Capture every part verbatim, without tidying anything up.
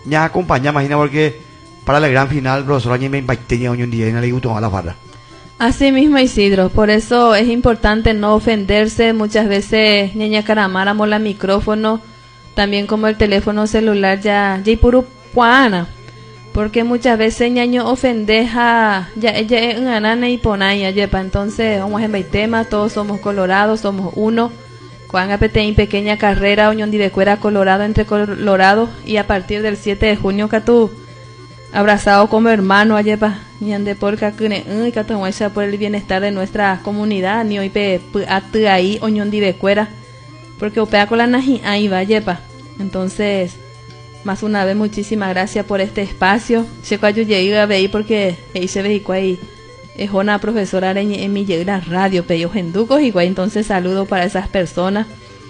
ya acompaña, imagina, porque para la gran final, profesor, ya me impacté hoy un día en el gusto a la farra. Así mismo, Isidro, por eso es importante no ofenderse. Muchas veces ñaña caramáramos la micrófono, también como el teléfono celular ya ya puro puana, porque muchas veces ñaño ofendeja ya ella es una nana y ponaya yepa. Entonces vamos en tema, todos somos colorados, somos uno. Cuando apete en pequeña carrera unión de cuera colorado entre colorado, y a partir del siete de junio que tú abrazado como hermano ayepa ñande porca kune y que por el bienestar de nuestra comunidad ni hoy pe atu ahí unión de cuera, porque opea con la naji ahí va yepa. Entonces más una vez muchísimas gracias por este espacio. Se cuayo llegué a ver porque ahí se ve y cuay es una profesora en mi llega radio peyo genducos y cuay. Entonces saludo para esas personas.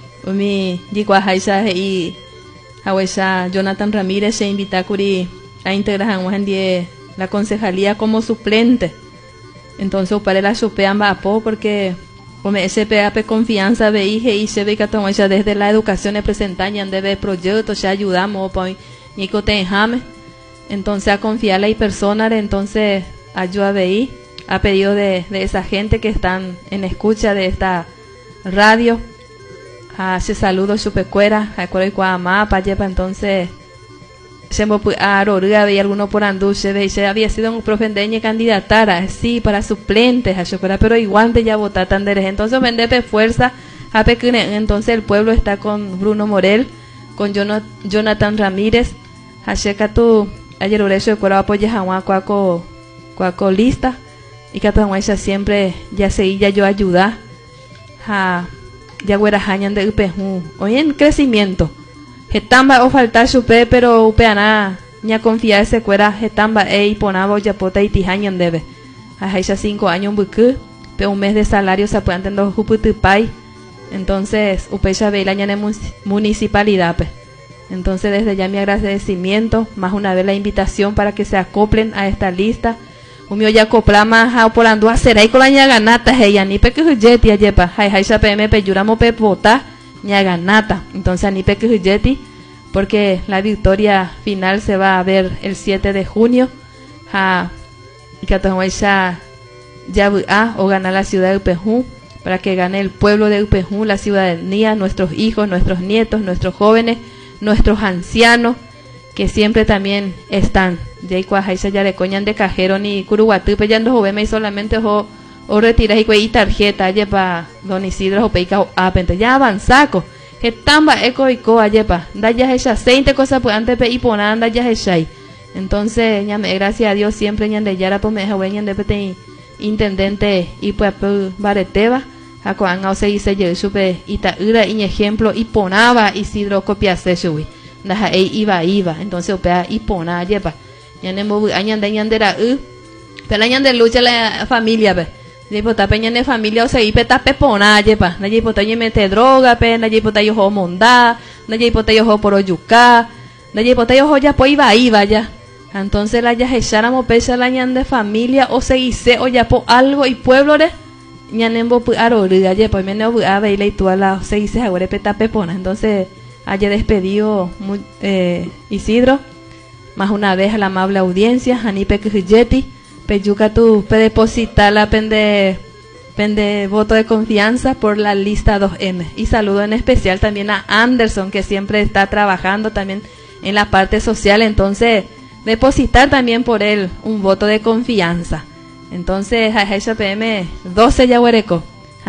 Mi yigua haisa y haweisa Jonathan Ramírez se invita a curi a integrar a la concejalía como suplente. Entonces para la chupean va po porque como ese P A P confianza veije y se ve que ya desde la educación presentan debe proyectos ya ayudamos pues Nico Tenjame. Entonces a confiarle a personas, entonces ayuda a veí a pedido de, de esa gente que están en escucha de esta radio. A ese saludo chupecuera a cuero y cuamá pa yepa. Entonces se me a Roruga veía alguno por andú se ve se había sido un profendeña candidatara sí para suplentes a chopera, pero igual de ya votar tan derecho. Entonces vendepe fuerza a pequeña. Entonces el pueblo está con Bruno Morel, con Jonathan Ramírez, a checa tu ayer orecho de cuero apoya a cuaco cuaco lista y que ella siempre ya seguía yo ayudar a ya güera hañan de upeju hoy en crecimiento. Getamba o faltar chupe, pero upeana ña confiar ese cuera getamba e ponaba ya pota y tijañan debe. A ya cinco años buku, pe un mes de salario se pueden tener juputupai. Entonces, upecha ve la ña municipalidad pe. Entonces, desde ya mi agradecimiento, más una vez la invitación para que se acoplen a esta lista. Umio ya acoplama a polando a será y con la ña ganata heya ni pe que jeti ayepa. Hay hay ya pm pe yuramo pe pota. Ñaganata. Entonces Anipe Kujeti, porque la victoria final se va a ver el siete de junio. Ja, Catahuaycha ya o ganar la ciudad de Upejú, para que gane el pueblo de Upejú, la ciudadanía, nuestros hijos, nuestros nietos, nuestros jóvenes, nuestros ancianos, que siempre también están. Ya Ikuajaisa ya le coñan de cajero ni Curuguatú, pues ya no joveme y solamente ojo. O retiras y cuey tarjeta lleva don Isidro o peica o apente ya avanzaco que tamba eco y coa lleva da ya esa seinte cosas pues antes pe y ponanda ya esa. Entonces ñame gracias a Dios siempre ñan de yara pues me deja de pete intendente y pues bareteba a coan o se dice yo supe y ta ira y ejemplo y ponaba Isidro copia se subí da e iba iba entonces opea y pona lleva ñan de mo añan de ñan de ra u pero ñan de lucha la familia pe de pota peña de familia o sea y peta pepona yepa na pota y mete droga pe na pota yo ho monda na pota yo ho por oyuca na pota yo ho ya pues iba iba ya. Entonces la ya echáramos pesa la ñan de familia o se hice o ya po algo y pueblo de ñanembo pu aroriga yepa me no a ver y tú a la se hice ahora peta pepona. Entonces haya despedido eh, Isidro más una vez a la amable audiencia Anipe Kujeti Peyuca tú puedes depositar la pende, pende voto de confianza por la lista dos eme. Y saludo en especial también a Anderson, que siempre está trabajando también en la parte social. Entonces, depositar también por él un voto de confianza. Entonces, a H P M doce ya huereco.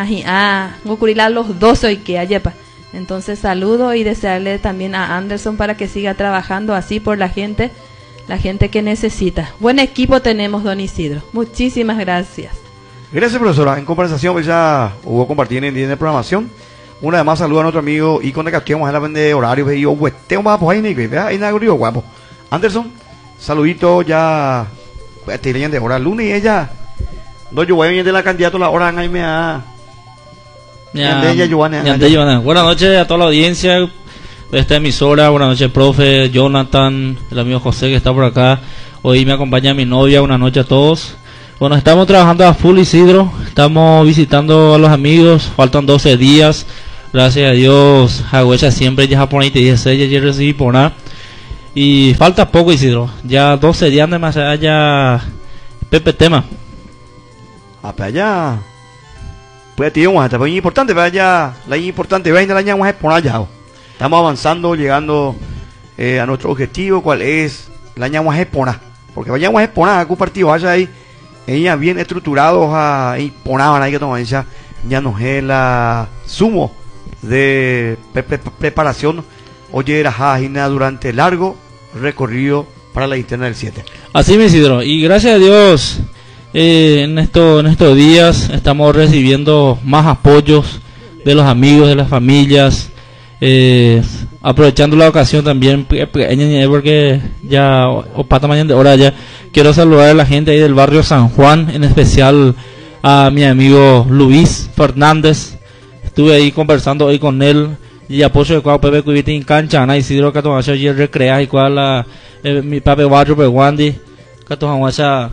Ah, ocurrirá los doce hoy que ayepa. Entonces, saludo y desearle también a Anderson para que siga trabajando así por la gente. La gente que necesita. Buen equipo tenemos, don Isidro. Muchísimas gracias. Gracias, profesora. En conversación, pues ya hubo compartir en de programación. Una vez más, saludo a nuestro amigo y con el que vamos a la vende horario. Y yo, pues, tengo más por ahí, ni que vea, ahí nada guapo. Anderson, saludito ya. Pues, te de hora lunes y ella. No, yo voy a venir de la candidata la hora en ahí me ha. Ya, ya, buenas noches a toda la audiencia de esta emisora. Buenas noches, profe Jonathan, el amigo José que está por acá. Hoy me acompaña mi novia. Buenas noches a todos. Bueno, estamos trabajando a full, Isidro. Estamos visitando a los amigos. Faltan doce días. Gracias a Dios, Hagüecha siempre ya japonés te dice ya recibí por nada. y falta poco, Isidro, ya doce días de más allá Pepe Tema. Ah, para allá. Pues tío, guata, pues importante, para allá, la importante, vaina la ñamos es por allá. Estamos avanzando, llegando eh, a nuestro objetivo, cuál es la ñamos es por allá. Porque vayamos a exponer a un partido allá ahí, ellas bien estructurados a imponaban ahí que toman ya, ya no es la sumo de pre pre preparación, oye era jajina durante largo recorrido para la interna del siete. Así me Isidro, y gracias a Dios eh, en, esto, en estos días estamos recibiendo más apoyos de los amigos, de las familias, eh, aprovechando la ocasión también, porque ya o pata mañana de hora ya quiero saludar a la gente ahí del barrio San Juan, en especial a mi amigo Luis Fernández. Estuve ahí conversando hoy con él y apoyo de cual Pepe Cubiti en cancha, Ana Isidro Catomacha y recrea y cual la eh, mi pape barrio Peguandi Catomacha.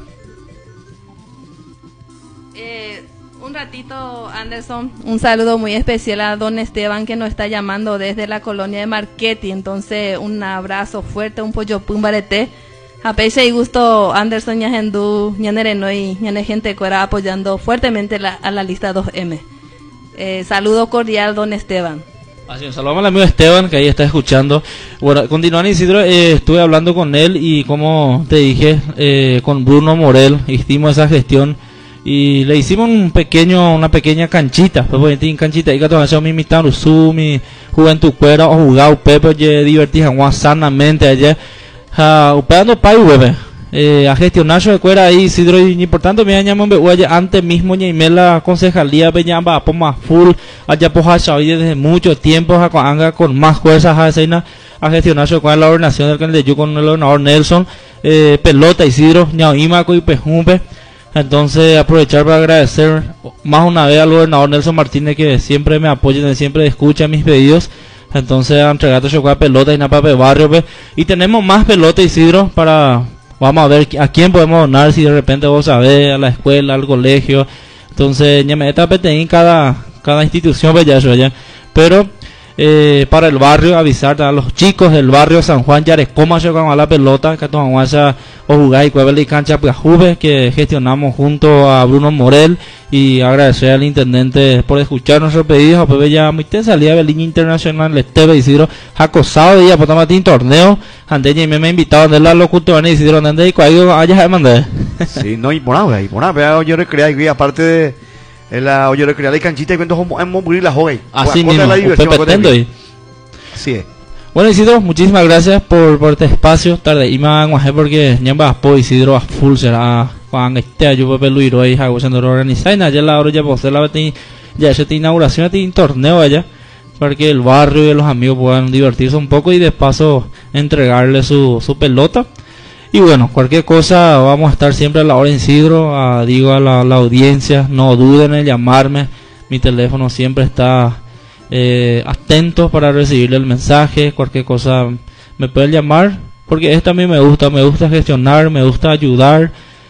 Un ratito, Anderson, un saludo muy especial a don Esteban que nos está llamando desde la colonia de Marchetti. Entonces, un abrazo fuerte, un pollo pumbarete. A pecha y gusto, Anderson Ñajendu, Ñanereno y Ñane gente que era apoyando fuertemente la, a la lista dos eme. Eh, saludo cordial, don Esteban. Así, un saludo al amigo Esteban que ahí está escuchando. Bueno, continuando, Isidro, eh, estuve hablando con él y como te dije, eh, con Bruno Morel, hicimos esa gestión. Y le hicimos un pequeño, una pequeña canchita, pues en canchita y que todo mi mitad mi juventud cuera o jugado Pepe ye divertija sanamente allá a operando pai web eh a gestionar su cuera ahí Isidro y importante me llaman be antes mismo ni me la concejalía peñamba por más full allá poja sabía desde mucho tiempo a con más fuerza a escena a gestionar su cuera la ordenación del candidato con el gobernador Nelson eh pelota Isidro ñauimaco y pejumpe. Entonces aprovechar para agradecer más una vez al gobernador Nelson Martínez que siempre me apoya, siempre escucha mis pedidos. Entonces han entregado chocolate pelota y napa de barrio pe. Y tenemos más pelota Isidro para vamos a ver a quién podemos donar si de repente vos sabés a la escuela, al colegio. Entonces ya me está en cada cada institución ya eso allá. Pero eh, para el barrio avisar a los chicos del barrio San Juan Yarecoma con la pelota que toman o jugar y cueva y cancha Piajuve que gestionamos junto a Bruno Morel y agradecer al intendente por escuchar nuestros pedidos a Pepe ya muy te salía de línea internacional este Isidro acosado de ella por tomar un torneo antes y me me invitado a la locutora Isidro donde y cuál haya de mandar sí no y por nada y por nada yo recrear y aparte de en la oye recrear la canchita y cuento en morir la joven así mismo Pepe así es. Bueno Isidro, muchísimas gracias por, por este espacio tarde y más porque ñamba po Isidro a full será cuando este yo Pepe Luiro ahí hago siendo organizar allá la hora ya posee la ya esta inauguración de un torneo allá para que el barrio y los amigos puedan divertirse un poco y de paso entregarle su, su pelota. Y bueno, cualquier cosa vamos a estar siempre a la hora Isidro, a, digo a la, la audiencia, no duden en llamarme, mi teléfono siempre está eh, atento para recibirle el mensaje, cualquier cosa me pueden llamar, porque esto a mí me gusta, me gusta gestionar, me gusta ayudar,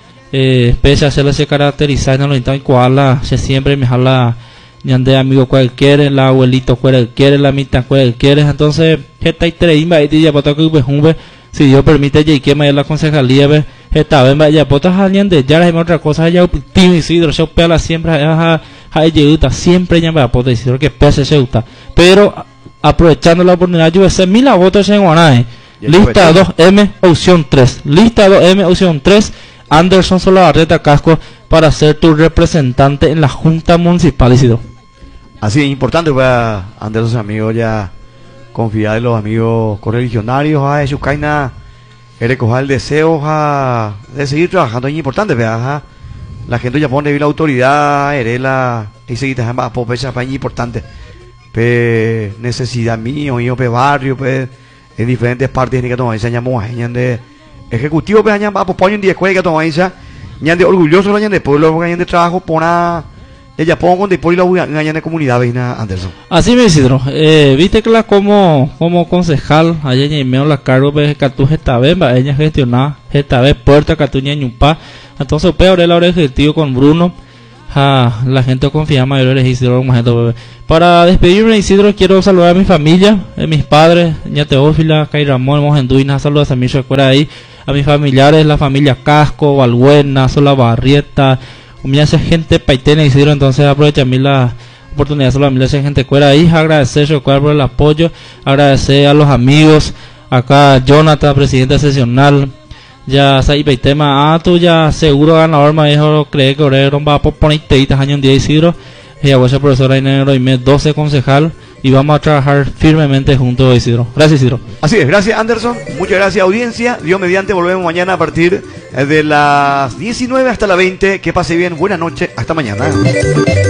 eh, pese a hacerle ese caracterizar en los cual se siempre me jala de amigo cualquiera, la abuelito cualquiera, la mitad cualquiera, entonces esta y tres y ya para que pues si Dios permite ya que me la concejalía ve esta vez vaya potas alguien de ya la otra cosa ya tío Isidro se pela siempre a a ayuda siempre ya me potas Isidro que pese se gusta pero aprovechando la oportunidad yo sé mil votos en Guanaje lista dos eme opción tres lista dos eme opción tres Anderson Solabarrieta Casco para ser tu representante en la Junta Municipal Isidro. Así es importante para Anderson amigo ya confiar en los amigos correligionarios a eso caina recoger el deseo a, de seguir trabajando es importante ¿verdad? La gente ya pone la autoridad eres la y seguir a popecha para importante pe necesidad mío yo pe barrio pe en diferentes partes de que tomar esa llamó a de ejecutivo pe aña pues ponen diez escuela que tomar esa ñan de orgulloso lo ñan de pueblo ñan de trabajo pona ella pongo con después la ñan de comunidad veina Anderson. Así me Isidro, eh, viste que la como como concejal allá en medio la cargo de Catu esta vez va ella gestionar esta vez puerta Catuña ñupa entonces peor el hora ejecutivo con Bruno a la gente confía mayor Isidro. Para despedirme, Isidro, quiero saludar a mi familia, a mis padres, ña Teófila, Cay Ramón, Mojenduina, saludos a mi recuerda ahí, a mis familiares, la familia Casco, Valbuena, Sola Barrieta, mucha gente paitena, Isidro. Entonces aprovecha a mí la oportunidad, solo a mí la gente cuera ahí, agradecer, recuerda por el apoyo, agradecer a los amigos, acá Jonathan, presidente sesional, ya sai paitema, ah, tú ya seguro ganador, me dijo, cree que ahora va a poner teitas año un día, Isidro, y a vuestra profesora Inés Roimé, doce concejal, y vamos a trabajar firmemente juntos, Isidro. Gracias, Isidro. Así es, gracias, Anderson, muchas gracias, audiencia. Dios mediante, volvemos mañana a partir de las diecinueve hasta las veinte. Que pase bien, buena noche, hasta mañana.